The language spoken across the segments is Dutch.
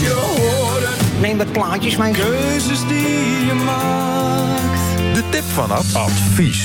Neem wat plaatjes mee. Keuzes die je maakt. De tip van Advies.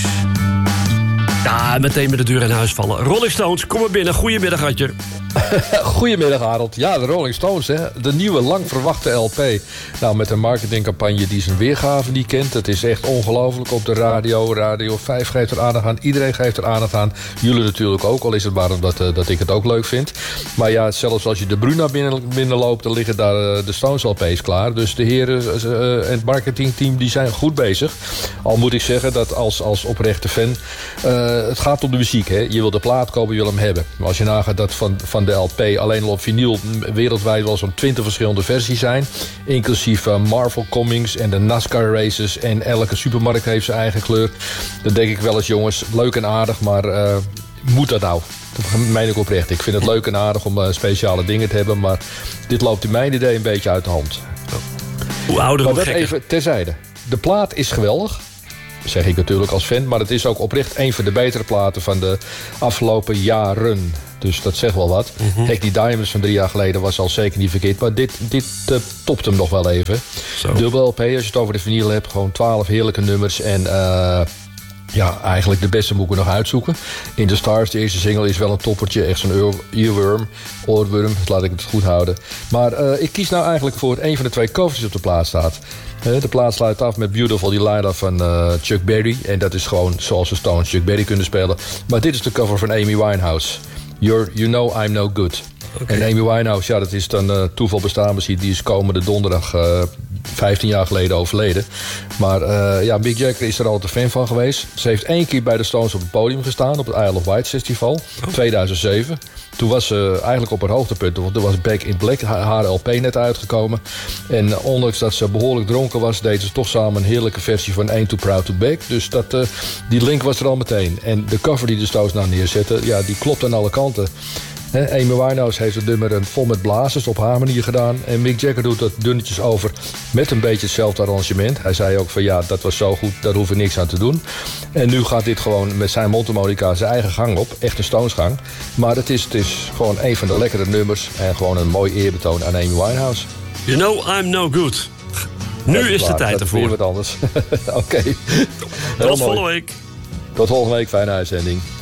Ja, meteen met de deur in huis vallen. Rolling Stones, kom maar binnen. Goedemiddag, Adje. Goedemiddag, Harold. Ja, de Rolling Stones, hè. De nieuwe, lang verwachte LP. Nou, met een marketingcampagne die zijn weergave niet kent. Het is echt ongelooflijk op de radio. Radio 5 geeft er aandacht aan. Iedereen geeft er aandacht aan. Jullie natuurlijk ook, al is het maar omdat dat ik het ook leuk vind. Maar ja, zelfs als je de Bruna binnenloopt, dan liggen daar de Stones LP's klaar. Dus de heren en het marketingteam die zijn goed bezig. Al moet ik zeggen dat als oprechte fan, het gaat om de muziek, hè. Je wil de plaat kopen, je wil hem hebben. Maar als je nagaat dat van de LP alleen al op vinyl wereldwijd wel zo'n 20 verschillende versies zijn. Inclusief Marvel Comics en de NASCAR races. En elke supermarkt heeft zijn eigen kleur. Dan denk ik wel eens, jongens, leuk en aardig, maar moet dat nou? Dat meen ik oprecht. Ik vind het leuk en aardig om speciale dingen te hebben, maar dit loopt in mijn idee een beetje uit de hand. Hoe ouder, hoe maar dat gekker. even terzijde. De plaat is geweldig. Zeg ik natuurlijk als fan. Maar het is ook oprecht een van de betere platen van de afgelopen jaren. Dus dat zegt wel wat. Kijk, die Diamonds van 3 jaar geleden was al zeker niet verkeerd. Maar dit topt hem nog wel even. Zo. Dubbel LP, als je het over de vinyl hebt. Gewoon 12 heerlijke nummers. En ja, eigenlijk de beste moet ik er nog uitzoeken. In the Stars, de eerste single, is wel een toppertje. Echt zo'n oorworm. Laat ik het goed houden. Maar ik kies nou eigenlijk voor een van de 2 covers die op de plaat staat. De plaat sluit af met Beautiful Delilah van Chuck Berry. En dat is gewoon zoals de Stones Chuck Berry kunnen spelen. Maar dit is de cover van Amy Winehouse. You Know I'm No Good. Okay. En Amy Winehouse, ja, dat is dan toeval bestaan misschien. Die is komende donderdag 15 jaar geleden overleden. Maar ja, Mick Jagger is er altijd een fan van geweest. Ze heeft 1 keer bij de Stones op het podium gestaan. Op het Isle of Wight Festival. 2007. Toen was ze eigenlijk op haar hoogtepunt. Want toen was Back in Black, haar LP, net uitgekomen. En ondanks dat ze behoorlijk dronken was, deden ze toch samen een heerlijke versie van Ain't Too Proud to Beg. Dus die link was er al meteen. En de cover die de Stones nou neerzetten, ja, die klopt aan alle kanten. Amy Winehouse heeft het nummer vol met blazers op haar manier gedaan. En Mick Jagger doet dat dunnetjes over met een beetje hetzelfde arrangement. Hij zei ook van ja, dat was zo goed, daar hoef ik niks aan te doen. En nu gaat dit gewoon met zijn mondharmonica zijn eigen gang op. Echt een Stonesgang. Maar het is gewoon een van de lekkere nummers. En gewoon een mooi eerbetoon aan Amy Winehouse. You know I'm no good. Nu is de tijd ervoor. Dat is weer wat anders. Oké. Tot volgende week. Tot volgende week, fijne uitzending.